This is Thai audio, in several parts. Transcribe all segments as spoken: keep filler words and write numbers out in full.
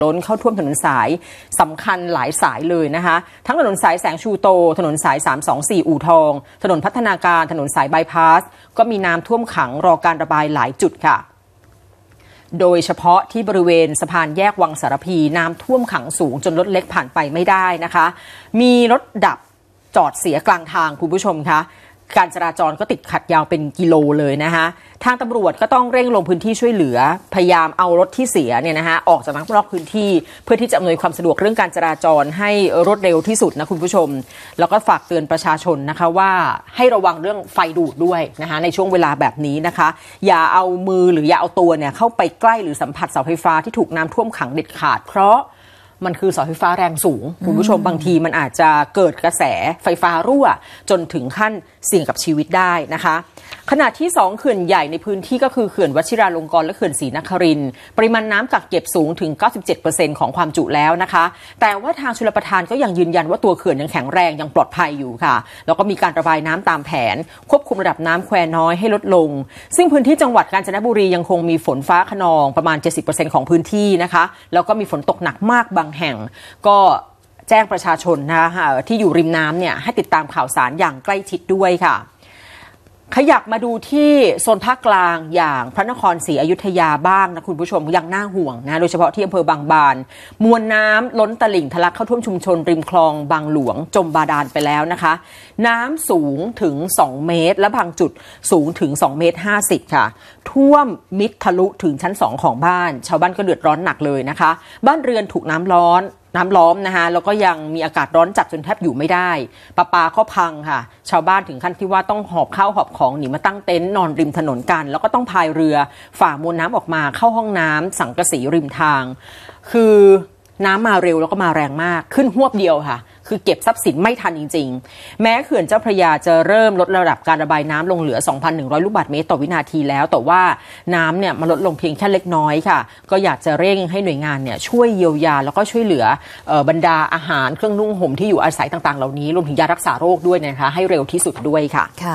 ล้นเข้าท่วมถนนสายสำคัญหลายสายเลยนะคะทั้งถนนสายแสงชูโตถนนสายสามสองสี่อู่ทองถนนพัฒนาการถนนสายบายพาสก็มีน้ำท่วมขังรอการระบายหลายจุดค่ะโดยเฉพาะที่บริเวณสะพานแยกวังสารพีน้ำท่วมขังสูงจนรถเล็กผ่านไปไม่ได้นะคะมีรถดับจอดเสียกลางทางคุณผู้ชมคะการจราจรก็ติดขัดยาวเป็นกิโลเลยนะคะทางตำรวจก็ต้องเร่งลงพื้นที่ช่วยเหลือพยายามเอารถที่เสียเนี่ยนะคะออกจากนอกพื้นที่เพื่อที่จะอำนวยความสะดวกเรื่องการจราจรให้รวดเร็วที่สุดนะคุณผู้ชมแล้วก็ฝากเตือนประชาชนนะคะว่าให้ระวังเรื่องไฟดูดด้วยนะคะในช่วงเวลาแบบนี้นะคะอย่าเอามือหรืออย่าเอาตัวเนี่ยเข้าไปใกล้หรือสัมผัสเสาไฟฟ้าที่ถูกน้ำท่วมขังเด็ดขาดเพราะมันคือเสาไฟฟ้าแรงสูงคุณผู้ชมบางทีมันอาจจะเกิดกระแสไฟฟ้ารั่วจนถึงขั้นเสี่ยงกับชีวิตได้นะคะขณะที่สองเขื่อนใหญ่ในพื้นที่ก็คือเขื่อนวชิราลงกรณ์และเขื่อนศรีนครินทร์ปริมาณน้ำกักเก็บสูงถึง เก้าสิบเจ็ดเปอร์เซ็นต์ ของความจุแล้วนะคะแต่ว่าทางชลประทานก็ยังยืนยันว่าตัวเขื่อนยังแข็งแรงยังปลอดภัยอยู่ค่ะแล้วก็มีการระบายน้ำตามแผนควบคุมระดับน้ำแควน้อยให้ลดลงซึ่งพื้นที่จังหวัดกาญจนบุรียังคงมีฝนฟ้าคะนองประมาณ เจ็ดสิบเปอร์เซ็นต์ ของพื้นที่นะคะแล้วก็มีฝนตกหนักมากบางแห่งก็แจ้งประชาชนนะคะที่อยู่ริมน้ำเนี่ยให้ติดตามข่าวสารอย่างใกล้ชิดด้วยค่ะขยับมาดูที่โซนภาคกลางอย่างพระนครศรีอยุธยาบ้างนะคุณผู้ชมยังน่าห่วงนะโดยเฉพาะที่อำเภอบางบานมวลน้ำล้นตลิ่งทะลักเข้าท่วมชุมชนริมคลองบางหลวงจมบาดาลไปแล้วนะคะน้ำสูงถึงสองเมตรและบางจุดสูงถึงสองเมตรห้าสิบค่ะท่วมมิดทะลุถึงชั้นสองของบ้านชาวบ้านก็เดือดร้อนหนักเลยนะคะบ้านเรือนถูกน้ำร้อนน้ำล้อมนะคะแล้วก็ยังมีอากาศร้อนจัดจนแทบอยู่ไม่ได้ประปาก็พังค่ะชาวบ้านถึงขั้นที่ว่าต้องหอบข้าวหอบของหนีมาตั้งเต็นท์นอนริมถนนกันแล้วก็ต้องพายเรือฝ่ามวลน้ำออกมาเข้าห้องน้ำสังกะสีริมทางคือน้ำมาเร็วแล้วก็มาแรงมากขึ้นหวบเดียวค่ะคือเก็บทรัพย์สินไม่ทันจริงๆแม้เขื่อนเจ้าพระยาจะเริ่มลดระดับการระบายน้ำลงเหลือ สองพันหนึ่งร้อย ลูกบาศก์เมตรต่อวินาทีแล้วแต่ว่าน้ำเนี่ยมันลดลงเพียงแค่เล็กน้อยค่ะก็อยากจะเร่งให้หน่วยงานเนี่ยช่วยเยียวยาแล้วก็ช่วยเหลือบรรดาอาหารเครื่องนุ่งห่มที่อยู่อาศัยต่างๆเหล่านี้รวมถึงยารักษาโรคด้วยนะคะให้เร็วที่สุดด้วยค่ะค่ะ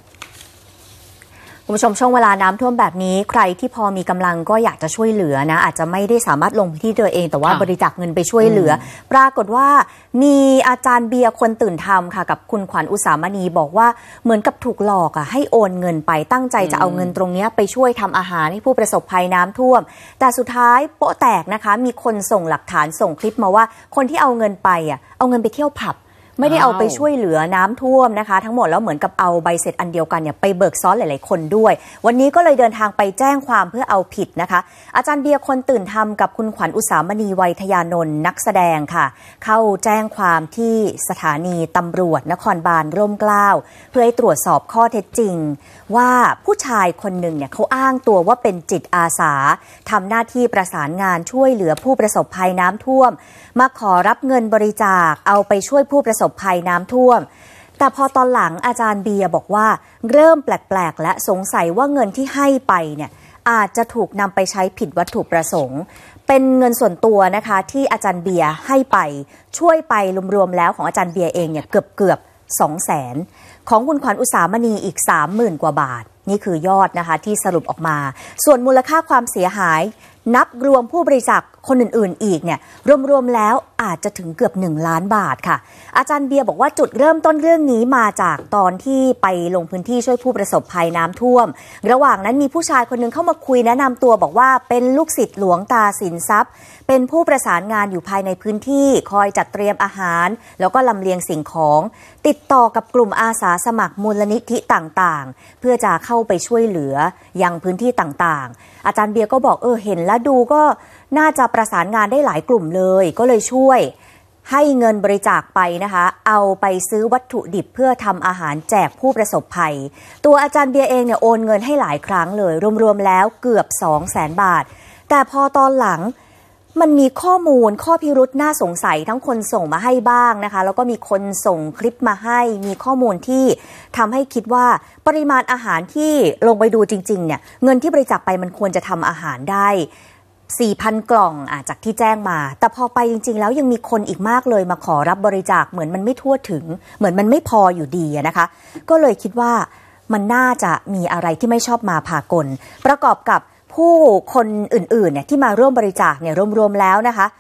คุณผู้ชมช่วงเวลาน้ำท่วมแบบนี้ใครที่พอมีกำลังก็อยากจะช่วยเหลือนะอาจจะไม่ได้สามารถลงพื้นที่ตัวเองแต่ว่าบริจาคเงินไปช่วยเหลือปรากฏว่ามีอาจารย์เบียร์คนตื่นธรรมค่ะกับคุณขวัญอุสามณีบอกว่าเหมือนกับถูกหลอกอ่ะให้โอนเงินไปตั้งใจจะเอาเงินตรงนี้ไปช่วยทำอาหารให้ผู้ประสบภัยน้ำท่วมแต่สุดท้ายโป๊ะแตกนะคะมีคนส่งหลักฐานส่งคลิปมาว่าคนที่เอาเงินไปอ่ะเอาเงินไปเที่ยวผับไม่ได้เอาไปช่วยเหลือน้ำท่วมนะคะทั้งหมดแล้วเหมือนกับเอาใบเสร็จอันเดียวกันเนี่ยไปเบิกซ้อนหลายๆคนด้วยวันนี้ก็เลยเดินทางไปแจ้งความเพื่อเอาผิดนะคะอาจารย์เบียร์คนตื่นธรรมกับคุณขวัญอุสามณีไวยทยานนท์นักแสดงค่ะเข้าแจ้งความที่สถานีตำรวจนครบาลร่มเกล้าเพื่อให้ตรวจสอบข้อเท็จจริงว่าผู้ชายคนหนึ่งเนี่ยเขาอ้างตัวว่าเป็นจิตอาสาทำหน้าที่ประสานงานช่วยเหลือผู้ประสบภัยน้ำท่วมมาขอรับเงินบริจาคเอาไปช่วยผู้ประสบภัยน้ำท่วมแต่พอตอนหลังอาจารย์เบียร์บอกว่าเริ่มแปลกๆและสงสัยว่าเงินที่ให้ไปเนี่ยอาจจะถูกนำไปใช้ผิดวัตถุประสงค์เป็นเงินส่วนตัวนะคะที่อาจารย์เบียร์ให้ไปช่วยไปรวมๆแล้วของอาจารย์เบียร์เองเนี่ยเกือบๆสองแสนของคุณขวัญอุสามณีอีก สามหมื่น กว่าบาทนี่คือยอดนะคะที่สรุปออกมาส่วนมูลค่าความเสียหายนับรวมผู้บริจาคคนอื่นๆอีกเนี่ยรวมๆแล้วอาจจะถึงเกือบหนึ่งล้านบาทค่ะอาจารย์เบียร์บอกว่าจุดเริ่มต้นเรื่องนี้มาจากตอนที่ไปลงพื้นที่ช่วยผู้ประสบภัยน้ำท่วมระหว่างนั้นมีผู้ชายคนนึงเข้ามาคุยแนะนำตัวบอกว่าเป็นลูกศิษย์หลวงตาสินทรัพย์เป็นผู้ประสานงานอยู่ภายในพื้นที่คอยจัดเตรียมอาหารแล้วก็ลำเลียงสิ่งของติดต่อกับกลุ่มอาสาสมัครมูลนิธิต่างๆเพื่อจะเข้าไปช่วยเหลือยังพื้นที่ต่างๆอาจารย์เบียร์ก็บอกเออเห็นแล้วดูก็น่าจะประสานงานได้หลายกลุ่มเลยก็เลยช่วยให้เงินบริจาคไปนะคะเอาไปซื้อวัตถุดิบเพื่อทำอาหารแจกผู้ประสบภัยตัวอาจารย์เบียร์เองเนี่ยโอนเงินให้หลายครั้งเลยรวมๆแล้วเกือบ สองแสน บาทแต่พอตอนหลังมันมีข้อมูลข้อพิรุธน่าสงสัยทั้งคนส่งมาให้บ้างนะคะแล้วก็มีคนส่งคลิปมาให้มีข้อมูลที่ทำให้คิดว่าปริมาณอาหารที่ลงไปดูจริงๆเนี่ยเงินที่บริจาคไปมันควรจะทำอาหารได้ สี่พัน กล่องอ่ะจากที่แจ้งมาแต่พอไปจริงๆแล้วยังมีคนอีกมากเลยมาขอรับบริจาคเหมือนมันไม่ทั่วถึงเหมือนมันไม่พออยู่ดีนะคะก็เลยคิดว่ามันน่าจะมีอะไรที่ไม่ชอบมาพากลประกอบกับผู้คนอื่นๆเนี่ยที่มาร่วมบริจาคเนี่ยรวมๆแล้วนะคะ